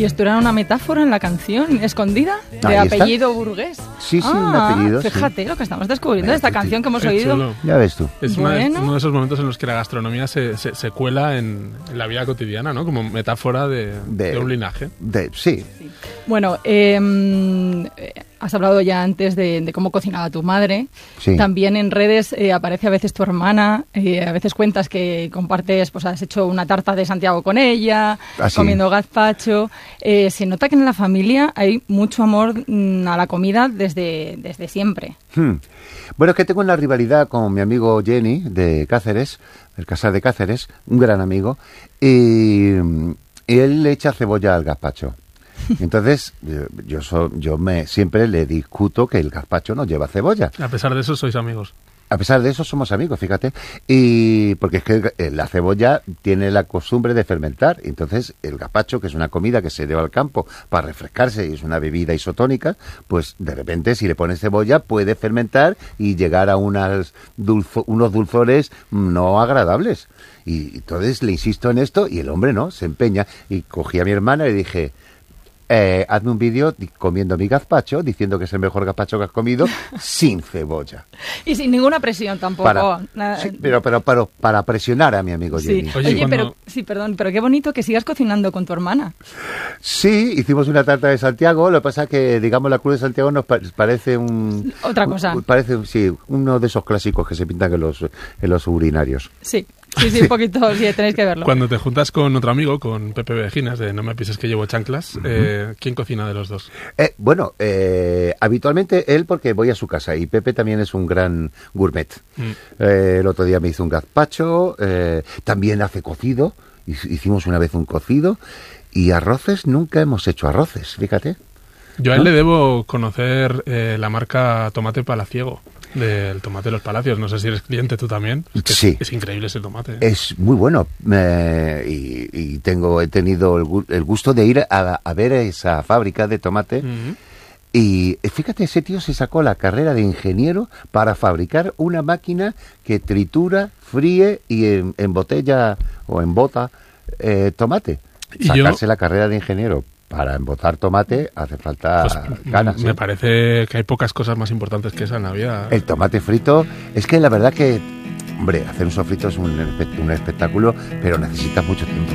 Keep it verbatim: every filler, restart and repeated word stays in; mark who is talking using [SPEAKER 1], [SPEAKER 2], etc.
[SPEAKER 1] ¿Y esto era una metáfora en la canción escondida? ¿De
[SPEAKER 2] Ahí
[SPEAKER 1] apellido
[SPEAKER 2] está.
[SPEAKER 1] burgués?
[SPEAKER 2] Sí, sí,
[SPEAKER 1] ah,
[SPEAKER 2] un apellido.
[SPEAKER 1] Fíjate
[SPEAKER 2] sí.
[SPEAKER 1] lo que estamos descubriendo de esta
[SPEAKER 2] Qué
[SPEAKER 1] canción que hemos
[SPEAKER 3] Qué
[SPEAKER 1] oído.
[SPEAKER 3] chulo.
[SPEAKER 2] Ya ves tú.
[SPEAKER 3] Es una de-
[SPEAKER 1] Bueno.
[SPEAKER 3] uno de esos momentos en los que la gastronomía se, se, se cuela en, en la vida cotidiana, ¿no? Como metáfora de,
[SPEAKER 2] De-
[SPEAKER 3] de un linaje.
[SPEAKER 2] De, sí.
[SPEAKER 1] Bueno, eh, has hablado ya antes de, de cómo cocinaba tu madre.
[SPEAKER 2] Sí.
[SPEAKER 1] También en redes eh, aparece a veces tu hermana. Eh, a veces cuentas que compartes, pues has hecho una tarta de Santiago con ella,
[SPEAKER 2] Ah, sí.
[SPEAKER 1] comiendo gazpacho. Eh, se nota que en la familia hay mucho amor mm, a la comida desde, desde siempre.
[SPEAKER 2] Hmm. Bueno, es que tengo una rivalidad con mi amigo Jenny de Cáceres, el Casal de Cáceres, un gran amigo, y, y él le echa cebolla al gazpacho. Entonces, yo, yo, so- yo me siempre le discuto que el gazpacho no lleva cebolla.
[SPEAKER 3] A pesar de eso, sois amigos.
[SPEAKER 2] A pesar de eso, somos amigos, fíjate. Y porque es que eh, la cebolla tiene la costumbre de fermentar. Entonces, el gazpacho, que es una comida que se lleva al campo para refrescarse y es una bebida isotónica, pues de repente, si le pones cebolla, puede fermentar y llegar a unas dulzo- unos dulzores no agradables. Y entonces le insisto en esto y el hombre no, se empeña. Y cogí a mi hermana y le dije... Eh, hazme un vídeo di- comiendo mi gazpacho, diciendo que es el mejor gazpacho que has comido, sin cebolla.
[SPEAKER 1] Y sin ninguna presión tampoco.
[SPEAKER 2] Para,
[SPEAKER 1] Nada-
[SPEAKER 2] sí, pero, pero, pero para presionar a mi amigo
[SPEAKER 1] Sí.
[SPEAKER 2] Jenny.
[SPEAKER 3] Oye,
[SPEAKER 1] Oye,
[SPEAKER 3] cuando-
[SPEAKER 1] pero sí, perdón, pero qué bonito que sigas cocinando con tu hermana.
[SPEAKER 2] Sí, hicimos una tarta de Santiago, lo que pasa es que, digamos, la Cruz de Santiago nos pa- parece un...
[SPEAKER 1] Otra cosa.
[SPEAKER 2] un- parece, sí, uno de esos clásicos que se pintan en los, en los urinarios.
[SPEAKER 1] Sí, sí, sí, un poquito, sí, tenéis que verlo.
[SPEAKER 3] Cuando te juntas con otro amigo, con Pepe Vejinas, de No me pises que llevo chanclas, eh, ¿quién cocina de los dos?
[SPEAKER 2] Eh, bueno, eh, habitualmente él porque voy a su casa y Pepe también es un gran gourmet.
[SPEAKER 3] Mm.
[SPEAKER 2] Eh, el otro día me hizo un gazpacho, eh, también hace cocido, hic- hicimos una vez un cocido y arroces, nunca hemos hecho arroces, fíjate.
[SPEAKER 3] Yo a él le debo conocer eh, la marca Tomate Palaciego, del Tomate de los Palacios. No sé si eres cliente tú también. Es que es-
[SPEAKER 2] Sí.
[SPEAKER 3] Es, increíble ese tomate.
[SPEAKER 2] Es muy bueno eh, y, y tengo he tenido el, gu- el gusto de ir a, a ver esa fábrica de tomate.
[SPEAKER 3] Ujú.
[SPEAKER 2] Y eh, fíjate, ese tío se sacó la carrera de ingeniero para fabricar una máquina que tritura, fríe y en, embotella o embota eh, tomate.
[SPEAKER 3] Y yo-
[SPEAKER 2] Sacarse la carrera de ingeniero para embotar tomate hace falta
[SPEAKER 3] Pues,
[SPEAKER 2] ganas.
[SPEAKER 3] me
[SPEAKER 2] ¿eh?
[SPEAKER 3] parece que hay pocas cosas más importantes que esa en la vida.
[SPEAKER 2] El tomate frito, es que la verdad que, hombre, hacer un sofrito es un, espe- un espectáculo, pero necesitas mucho tiempo.